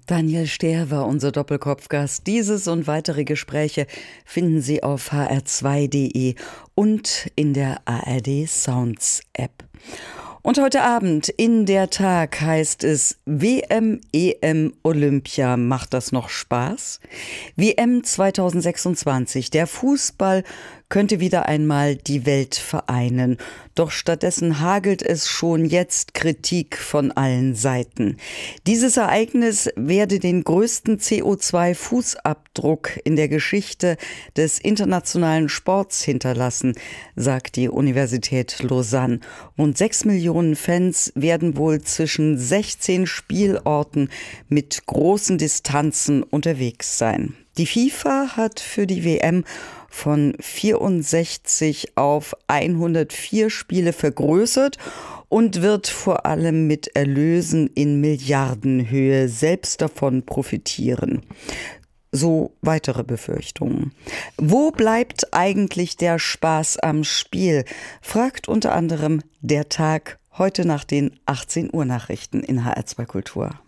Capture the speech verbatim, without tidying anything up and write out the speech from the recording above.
Daniel Stehr war unser Doppelkopfgast. Dieses und weitere Gespräche finden Sie auf h r zwei punkt d e und in der A R D Sounds App. Und heute Abend in der Tag heißt es W M, E M, Olympia. Macht das noch Spaß? W M zwanzig sechsundzwanzig. Der Fußball könnte wieder einmal die Welt vereinen. Doch stattdessen hagelt es schon jetzt Kritik von allen Seiten. Dieses Ereignis werde den größten C O zwei Fußabdruck in der Geschichte des internationalen Sports hinterlassen, sagt die Universität Lausanne. Rund sechs Millionen Fans werden wohl zwischen sechzehn Spielorten mit großen Distanzen unterwegs sein. Die FIFA hat für die W M von vierundsechzig auf hundertvier Spiele vergrößert und wird vor allem mit Erlösen in Milliardenhöhe selbst davon profitieren. So weitere Befürchtungen. Wo bleibt eigentlich der Spaß am Spiel? Fragt unter anderem der Tag heute nach den achtzehn Uhr Nachrichten in H R zwei Kultur.